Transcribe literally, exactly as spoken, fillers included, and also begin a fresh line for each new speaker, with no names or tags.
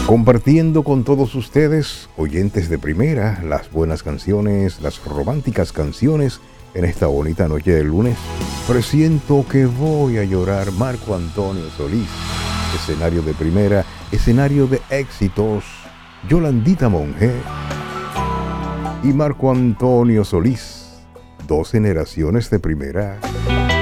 Compartiendo con todos ustedes, oyentes de primera, las buenas canciones, las románticas canciones en esta bonita noche de lunes. Presiento que voy a llorar. Marco Antonio Solís, escenario de primera, escenario de éxitos. Yolandita Monge y Marco Antonio Solís, dos generaciones de primera.